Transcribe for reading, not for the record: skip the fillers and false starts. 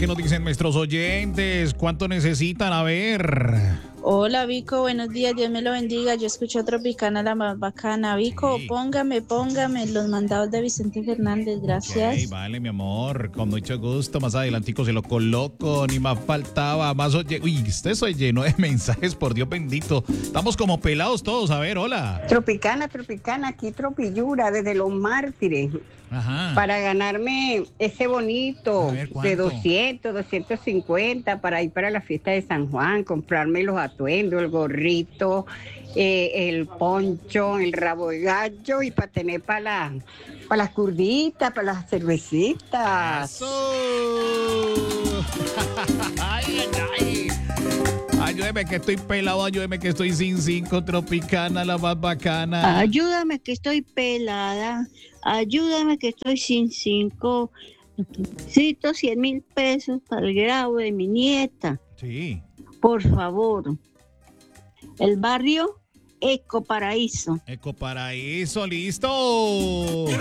¿qué nos dicen nuestros oyentes? ¿Cuánto necesitan? A ver. Hola Vico, buenos días, Dios me lo bendiga. Yo escucho Tropicana, la más bacana. Vico, Sí. póngame los mandados de Vicente Fernández, gracias. Ok, vale, mi amor, con mucho gusto. Más adelantico se lo coloco, ni más faltaba. Más oye, uy, usted soy lleno de mensajes, por Dios bendito. Estamos como pelados todos. A ver, hola. Tropicana, aquí Tropillura, desde Los Mártires, Ajá. para ganarme ese bonito A ver, de ¿cuánto? 200, 250 para ir para la fiesta de San Juan, comprarme los atuendos, el gorrito, el poncho, el rabo de gallo y para tener para las curditas, para las cervecitas. ¡Eso! ¡Ay, ay, ay! Ayúdeme que estoy pelado, ayúdeme que estoy sin 5, Tropicana, la más bacana. Ayúdame que estoy pelada, ayúdame que estoy sin 5. Necesito 100,000 pesos para el grado de mi nieta. Sí. Por favor. El barrio Ecoparaíso. Ecoparaíso, listo.